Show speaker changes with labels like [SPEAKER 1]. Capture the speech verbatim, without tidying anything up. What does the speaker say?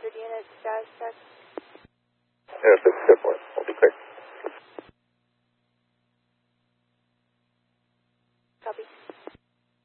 [SPEAKER 1] hundred units status check.
[SPEAKER 2] Yeah, six step one. I'll be quick.
[SPEAKER 1] Copy.